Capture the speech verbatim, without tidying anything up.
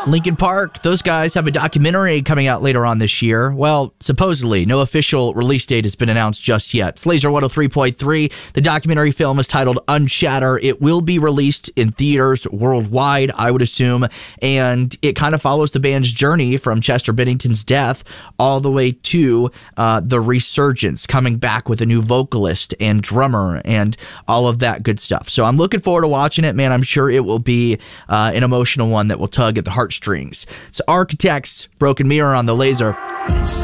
Linkin Park, those guys have a documentary coming out later on this year. Well, supposedly. No official release date has been announced just yet. It's Laser one oh three point three. The documentary film is titled Unshatter. It will be released in theaters worldwide, I would assume, and it kind of follows the band's journey from Chester Bennington's death all the way to uh, the resurgence, coming back with a new vocalist and drummer and all of that good stuff. So I'm looking forward to watching it, man. I'm sure it will be uh, an emotional one that will tug at the heartstrings. So Architects, Broken Mirror on the Laser.